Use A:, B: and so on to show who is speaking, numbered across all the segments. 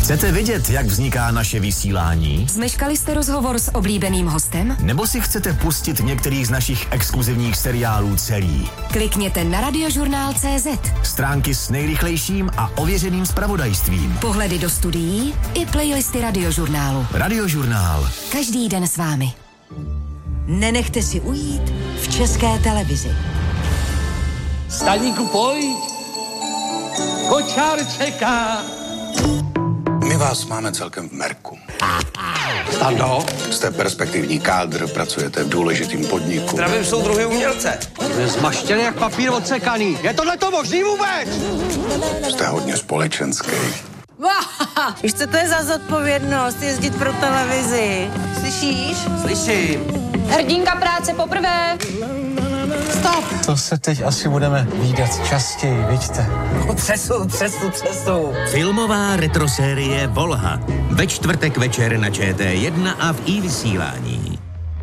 A: Chcete vidět, jak vzniká naše vysílání?
B: Zmeškali jste rozhovor s oblíbeným hostem?
A: Nebo si chcete pustit některý z našich exkluzivních seriálů celý?
B: Klikněte na Radiožurnál.cz.
A: Stránky s nejrychlejším a ověřeným zpravodajstvím.
B: Pohledy do studií i playlisty Radiožurnálu.
A: Radiožurnál.
B: Každý den s vámi.
C: Nenechte si ujít v České televizi.
D: Staníku, pojď! Kočár čeká!
E: My vás máme celkem v merku.
D: Stando?
E: Jste perspektivní kádr, pracujete v důležitým podniku.
D: Zdravím soudruhy umělce. Jsme zmaštěný jak papír odsekaný. Je tohle to možný vůbec?
E: Jste hodně společenský.
C: Víš, co to je za zodpovědnost jezdit pro televizi? Slyšíš?
D: Slyším.
F: Hrdinka práce poprvé.
C: Stop!
G: To se teď asi budeme vídat častěji, vidíte?
D: Třesu.
H: Filmová retrosérie Volha. Ve čtvrtek večer na ČT1 a v iVysílání.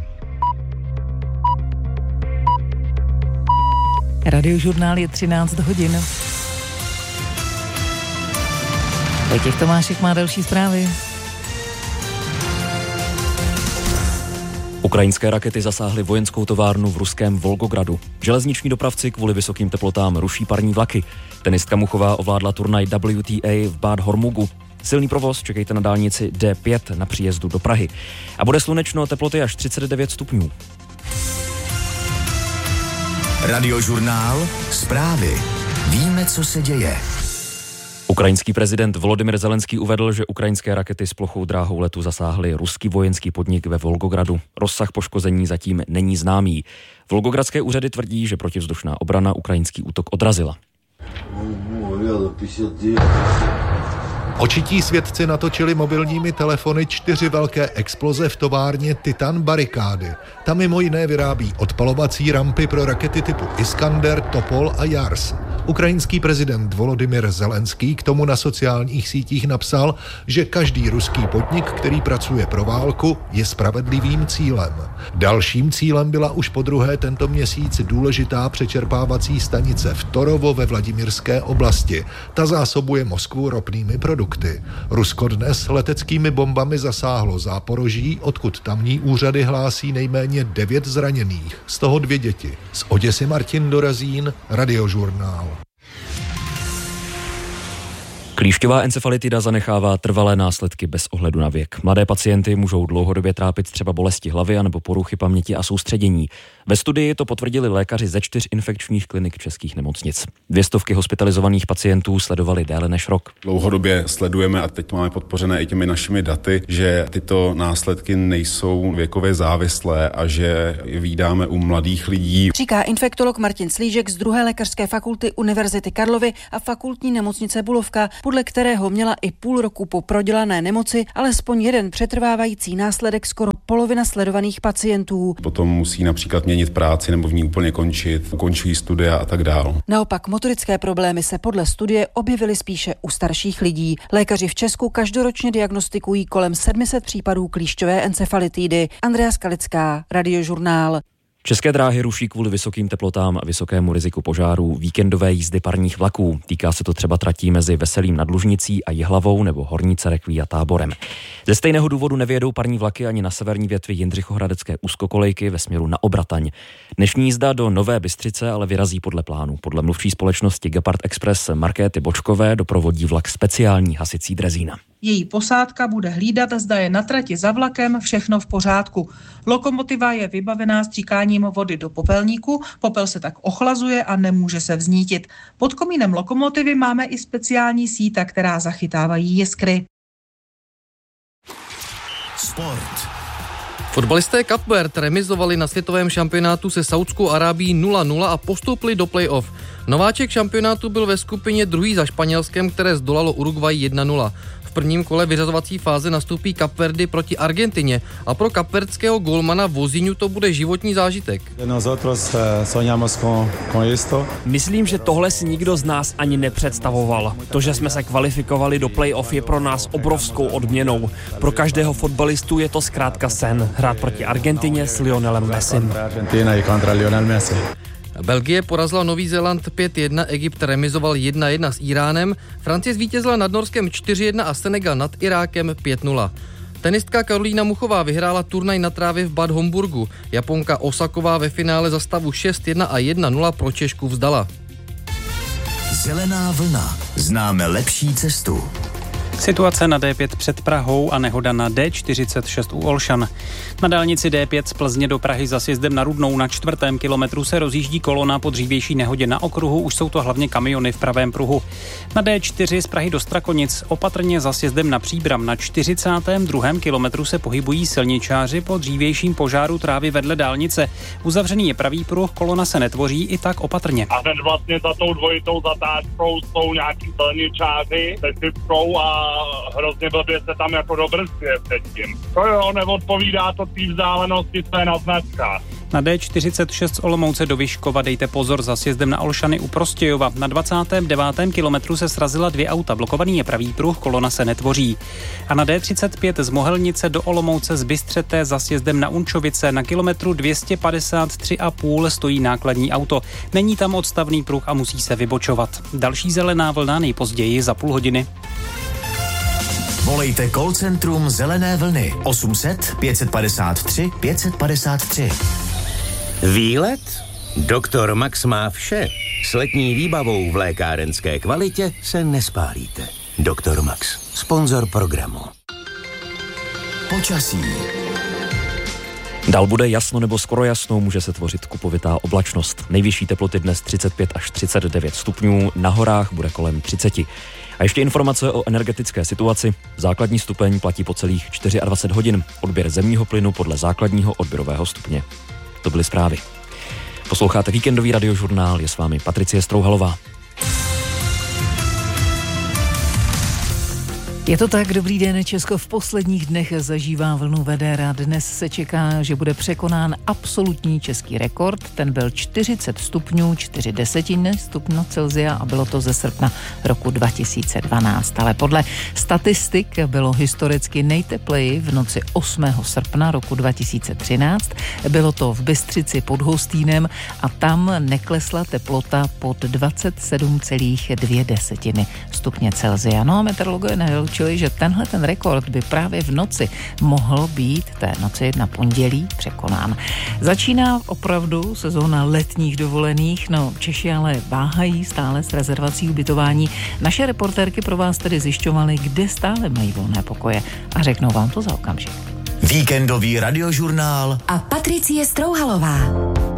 I: Radiožurnál je 13 hodin. Vojtěch Tomášek má další zprávy.
J: Ukrajinské rakety zasáhly vojenskou továrnu v ruském Volgogradu. Železniční dopravci kvůli vysokým teplotám ruší parní vlaky. Tenistka Muchová ovládla turnaj WTA v Bad Hormugu. Silný provoz čekejte na dálnici D5 na příjezdu do Prahy. A bude slunečno, teploty až 39 stupňů.
A: Radiožurnál. Zprávy. Víme, co se děje.
J: Ukrajinský prezident Volodymyr Zelenský uvedl, že ukrajinské rakety s plochou dráhou letu zasáhly ruský vojenský podnik ve Volgogradu. Rozsah poškození zatím není známý. Volgogradské úřady tvrdí, že protivzdušná obrana ukrajinský útok odrazila.
K: Očití svědci natočili mobilními telefony 4 velké exploze v továrně Titan Barikády. Tam mimo jiné vyrábí odpalovací rampy pro rakety typu Iskander, Topol a Jars. Ukrajinský prezident Volodymyr Zelenský k tomu na sociálních sítích napsal, že každý ruský podnik, který pracuje pro válku, je spravedlivým cílem. Dalším cílem byla už podruhé tento měsíc důležitá přečerpávací stanice v Torovo ve Vladimirské oblasti. Ta zásobuje Moskvu ropnými produkty. Rusko dnes leteckými bombami zasáhlo Záporoží, odkud tamní úřady hlásí nejméně 9 zraněných, z toho 2 děti. Z Oděsy Martin Dorazín, Radiožurnál.
J: Klíšťová encefalitida zanechává trvalé následky bez ohledu na věk. Mladé pacienty můžou dlouhodobě trápit třeba bolesti hlavy anebo poruchy paměti a soustředění. Ve studii to potvrdili lékaři ze 4 infekčních klinik českých nemocnic. 200 hospitalizovaných pacientů sledovali déle než rok.
L: Dlouhodobě sledujeme a teď to máme podpořené i těmi našimi daty, že tyto následky nejsou věkově závislé a že je vídáme u mladých lidí.
C: Říká infektolog Martin Slížek z 2. lékařské fakulty Univerzity Karlovy a fakultní nemocnice Bulovka, podle kterého měla i půl roku po prodělané nemoci alespoň jeden přetrvávající následek skoro polovina sledovaných pacientů.
L: Potom musí například měnit práci nebo v ní úplně končit, ukončují studia a tak dál.
C: Naopak motorické problémy se podle studie objevily spíše u starších lidí. Lékaři v Česku každoročně diagnostikují kolem 700 případů klíšťové encefalitidy. Andrea Skalická, Radiožurnál.
J: České dráhy ruší kvůli vysokým teplotám a vysokému riziku požárů víkendové jízdy parních vlaků. Týká se to třeba tratí mezi Veselým nad Lužnicí a Jihlavou nebo Horní Cerekví a Táborem. Ze stejného důvodu nevyjedou parní vlaky ani na severní větvi Jindřichohradecké úzkokolejky ve směru na Obrataň. Dnešní jízda do Nové Bystřice ale vyrazí podle plánu. Podle mluvčí společnosti Gepard Express Markéty Bočkové doprovodí vlak speciální hasicí drezína.
M: Její posádka bude hlídat, zda je na trati za vlakem všechno v pořádku. Lokomotiva je vybavená stříkáním vody do popelníku, popel se tak ochlazuje a nemůže se vznítit. Pod komínem lokomotivy máme i speciální síta, která zachytávají jiskry.
A: Sport.
N: Fotbalisté Cape Verde remizovali na světovém šampionátu se Saudskou Arábií 0-0 a postoupili do play-off. Nováček šampionátu byl ve skupině druhý za Španělskem, které zdolalo Uruguay 1-0. V prvním kole vyřazovací fáze nastoupí Cape Verde proti Argentině a pro kapverdského golmana Vozinhu to bude životní zážitek.
O: Myslím, že tohle si nikdo z nás ani nepředstavoval. To, že jsme se kvalifikovali do play-off, je pro nás obrovskou odměnou. Pro každého fotbalistu je to zkrátka sen hrát proti Argentině s Lionelem Messim.
N: Belgie porazila Nový Zéland 5-1, Egypt remizoval 1-1 s Iránem, Francie zvítězila nad Norskem 4-1 a Senegal nad Irákem 5-0. Tenistka Karolína Muchová vyhrála turnaj na trávě v Bad Homburgu. Japonka Osaková ve finále za stavu 6-1 a 1-0 pro Češku vzdala.
A: Zelená vlna. Známe lepší cestu.
P: Situace na D5 před Prahou a nehoda na D46 u Olšan. Na dálnici D5 z Plzně do Prahy za sjezdem na Rudnou na 4. kilometru se rozjíždí kolona po dřívější nehodě na okruhu, už jsou to hlavně kamiony v pravém pruhu. Na D4 z Prahy do Strakonic opatrně za sjezdem na Příbram na 42. kilometru se pohybují silničáři po dřívějším požáru trávy vedle dálnice. Uzavřený je pravý pruh, kolona se netvoří, i tak opatrně.
Q: A hned vlastně za tou dvojitou zatáčkou jsou nějaký silničáři se sypkou a hrozně blbě se tam jako dobrzduje předtím. To jo, neodpovídá to té vzdálenosti své na značkách.
P: Na D46 z Olomouce do Vyškova dejte pozor za sjezdem na Olšany u Prostějova. Na 29. kilometru se srazila 2 auta, blokovaný je pravý pruh, kolona se netvoří. A na D35 z Mohelnice do Olomouce z Bystřete za sjezdem na Unčovice na kilometru 253,5 stojí nákladní auto. Není tam odstavný pruh a musí se vybočovat. Další zelená vlna nejpozději za půl hodiny.
A: Volejte call centrum Zelené vlny 800 553 553.
H: Výlet? Doktor Max má vše. S letní výbavou v lékárenské kvalitě se nespálíte. Doktor Max, sponzor programu.
A: Počasí.
J: Dál bude jasno nebo skoro jasno, může se tvořit kupovitá oblačnost. Nejvyšší teploty dnes 35 až 39 stupňů, na horách bude kolem 30. A ještě informace o energetické situaci. Základní stupeň platí po celých 24 hodin. Odběr zemního plynu podle základního odběrového stupně. To byly zprávy. Posloucháte víkendový radiožurnál, je s vámi Patricie Strouhalová.
I: Je to tak, dobrý den, Česko v posledních dnech zažívá vlnu vedera. Dnes se čeká, že bude překonán absolutní český rekord. Ten byl 40 stupňů, 4 desetiny stupňů Celsia a bylo to ze srpna roku 2012. Ale podle statistik bylo historicky nejtepleji v noci 8. srpna roku 2013. Bylo to v Bystřici pod Hostýnem a tam neklesla teplota pod 27,2 stupně Celsia. No a meteorologové nevylučili, že tenhle ten rekord by právě v noci mohl být té noci na pondělí překonán. Začíná opravdu sezóna letních dovolených, no Češi ale váhají stále s rezervací ubytování. Naše reportérky pro vás tedy zjišťovaly, kde stále mají volné pokoje a řeknou vám to za okamžik.
A: Víkendový radiožurnál
B: a Patricie Strouhalová.